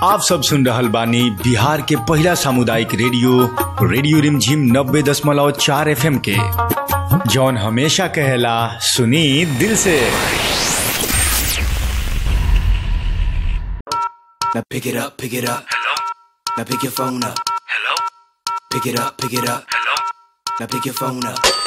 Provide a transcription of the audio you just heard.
आप सब सुन रहल बानी बिहार के पहला सामुदायिक रेडियो रिमझिम 90.4 FM के, जौन हमेशा कहेला सुनी दिल से। Now pick it up, Hello? now pick your phone up, Hello? pick it up, Hello? now pick your phone up.